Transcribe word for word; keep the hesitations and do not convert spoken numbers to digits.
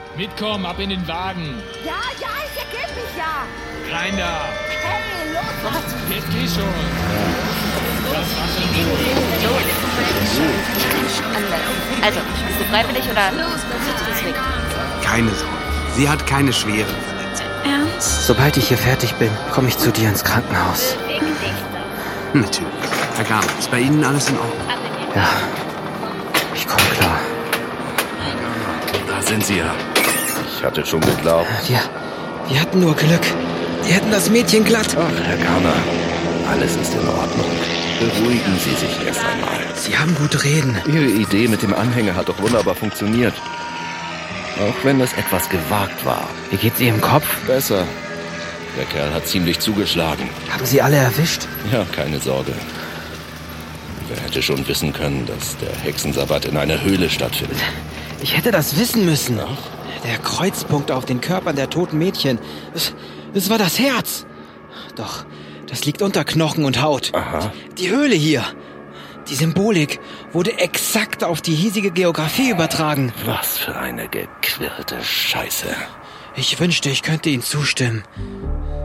Mitkommen, ab in den Wagen. Ja, ja, ich ergebe mich ja. Rein da. Hey, los, was? Jetzt geh schon. Was macht denn Los. Also, bist du freiwillig oder ziehst du es weg? Keine Sorge. Sie hat keine schweren Verletzungen. Ernst? Sobald ich hier fertig bin, komme ich zu dir ins Krankenhaus. Natürlich. Herr Garner, ist bei Ihnen alles in Ordnung? Ja, ich komme klar. Da sind Sie ja. Ich hatte schon geglaubt. Wir, wir hatten nur Glück. Die hätten das Mädchen glatt. Ach, Herr Garner, alles ist in Ordnung. Beruhigen Sie sich erst einmal. Sie haben gut reden. Ihre Idee mit dem Anhänger hat doch wunderbar funktioniert. Auch wenn es etwas gewagt war. Wie geht's Ihrem Kopf? Besser. Der Kerl hat ziemlich zugeschlagen. Haben Sie alle erwischt? Ja, keine Sorge. Wer hätte schon wissen können, dass der Hexensabbat in einer Höhle stattfindet? Ich hätte das wissen müssen. Ach. Der Kreuzpunkt auf den Körpern der toten Mädchen. Es, es war das Herz. Doch, das liegt unter Knochen und Haut. Aha. Die Höhle hier. Die Symbolik wurde exakt auf die hiesige Geografie übertragen. Was für eine gequirlte Scheiße. Ich wünschte, ich könnte Ihnen zustimmen.